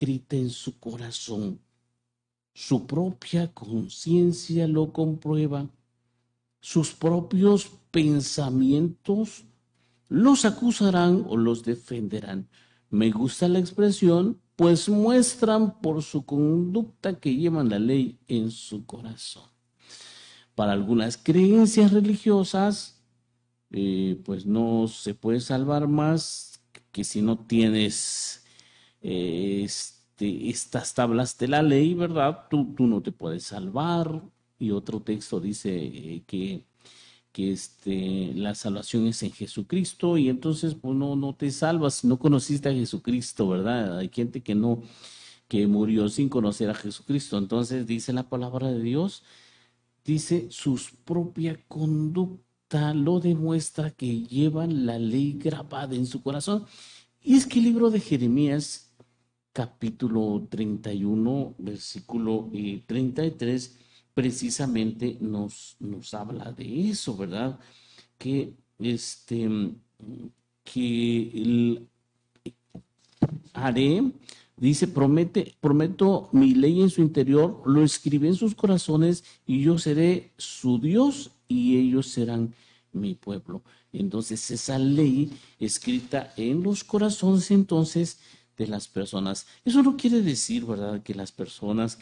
escrita en su corazón. Su propia conciencia lo comprueba. Sus propios pensamientos los acusarán o los defenderán. Me gusta la expresión, pues muestran por su conducta que llevan la ley en su corazón. Para algunas creencias religiosas, pues no se puede salvar más que si no tienes estas tablas de la ley, ¿verdad? Tú no te puedes salvar. Y otro texto dice que la salvación es en Jesucristo y entonces pues no te salvas si no conociste a Jesucristo, ¿verdad? Hay gente que murió sin conocer a Jesucristo. Entonces dice la palabra de Dios, dice su propia conducta lo demuestra que llevan la ley grabada en su corazón. Y es que el libro de Jeremías, capítulo 31, versículo 33, precisamente nos habla de eso, ¿verdad? Que que haré, dice, prometo mi ley en su interior, lo escribí en sus corazones y yo seré su Dios y ellos serán mi pueblo. Entonces esa ley escrita en los corazones entonces de las personas. Eso no quiere decir, ¿verdad?, que las personas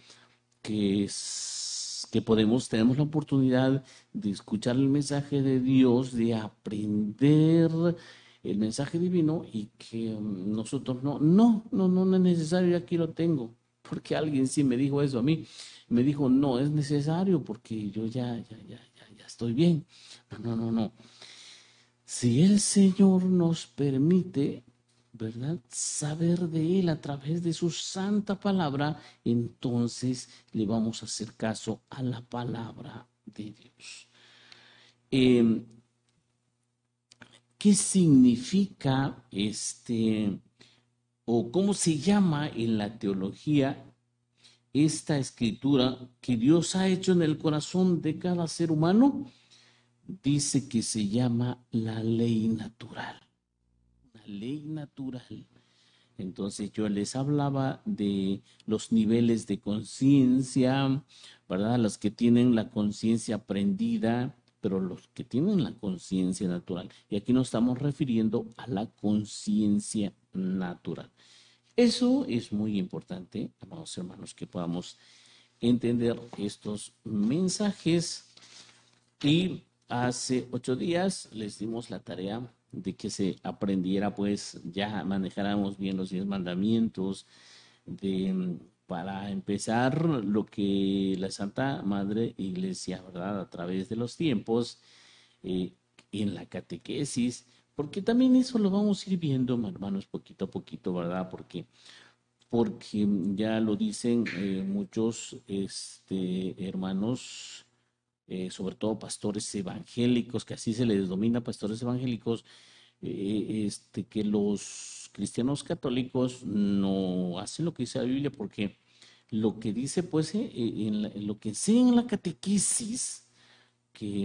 que tenemos la oportunidad de escuchar el mensaje de Dios, de aprender el mensaje divino y que nosotros no es necesario, aquí lo tengo, porque alguien sí me dijo eso a mí, me dijo, no es necesario porque yo ya estoy bien. No. Si el Señor nos permite, ¿verdad?, saber de Él a través de su santa palabra, entonces le vamos a hacer caso a la palabra de Dios. Eh, ¿Qué significa o cómo se llama en la teología esta escritura que Dios ha hecho en el corazón de cada ser humano? Dice que se llama la ley natural. Una ley natural. Entonces yo les hablaba de los niveles de conciencia, ¿verdad? Los que tienen la conciencia aprendida, pero los que tienen la conciencia natural. Y aquí nos estamos refiriendo a la conciencia natural. Eso es muy importante, amados hermanos, que podamos entender estos mensajes. Y hace 8 días les dimos la tarea de que se aprendiera, pues ya manejáramos bien los 10 mandamientos, para empezar lo que la Santa Madre Iglesia, ¿verdad?, a través de los tiempos, eh, en la catequesis, porque también eso lo vamos a ir viendo, hermanos, poquito a poquito, ¿verdad? Porque ya lo dicen muchos hermanos, sobre todo pastores evangélicos, que así se les denomina pastores evangélicos, que los cristianos católicos no hacen lo que dice la Biblia, porque lo que dice, pues, en lo que enseñan en la catequesis, que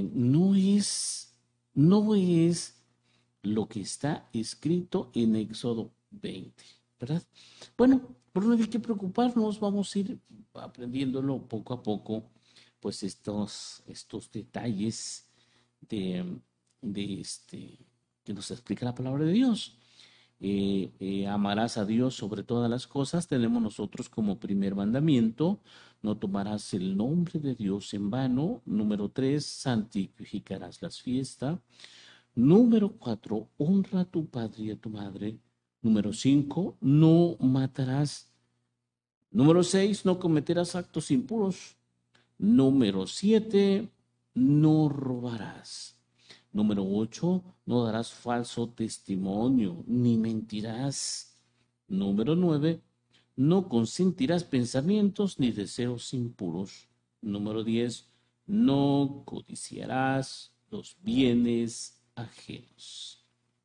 no es lo que está escrito en Éxodo 20, ¿verdad? Bueno, por no hay que preocuparnos, vamos a ir aprendiéndolo poco a poco, pues estos detalles de, de que nos explica la palabra de Dios. Amarás a Dios sobre todas las cosas, tenemos nosotros como primer mandamiento, no tomarás el nombre de Dios en vano. Número 3, santificarás las fiestas. Número 4, honra a tu padre y a tu madre. Número 5, no matarás. Número 6, no cometerás actos impuros. Número 7, no robarás. Número 8, no darás falso testimonio, ni mentirás. Número 9, no consentirás pensamientos ni deseos impuros. Número 10, no codiciarás los bienes ajenos.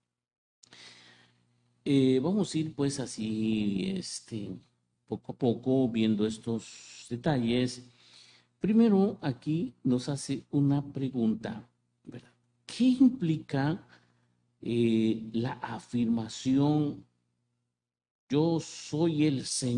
Vamos a ir pues así, poco a poco viendo estos detalles. Primero, aquí nos hace una pregunta, ¿verdad? ¿Qué implica la afirmación yo soy el Señor.